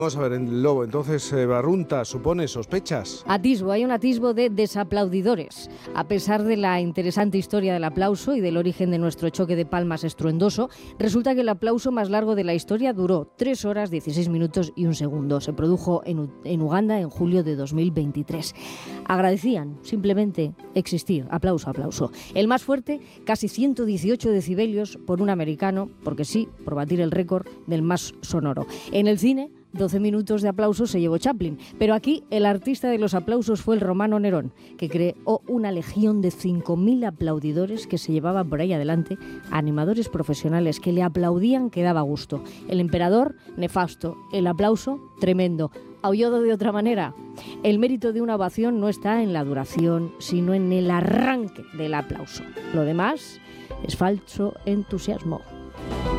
Vamos a ver, el Lobo, entonces, Barrunta, ¿supone sospechas? Hay un atisbo de desaplaudidores. A pesar de la interesante historia del aplauso y del origen de nuestro choque de palmas estruendoso, resulta que el aplauso más largo de la historia duró 3 horas, 16 minutos y 1 segundo. Se produjo en Uganda en julio de 2023. Agradecían simplemente existir. Aplauso, aplauso. El más fuerte, casi 118 decibelios por un americano, porque sí, por batir el récord del más sonoro. En el cine, 12 minutos de aplausos se llevó Chaplin, pero aquí el artista de los aplausos fue el romano Nerón, que creó una legión de 5.000 aplaudidores que se llevaban por ahí adelante, animadores profesionales que le aplaudían que daba gusto. El emperador, nefasto, el aplauso, tremendo. Aullado de otra manera. El mérito de una ovación no está en la duración, sino en el arranque del aplauso. Lo demás es falso entusiasmo.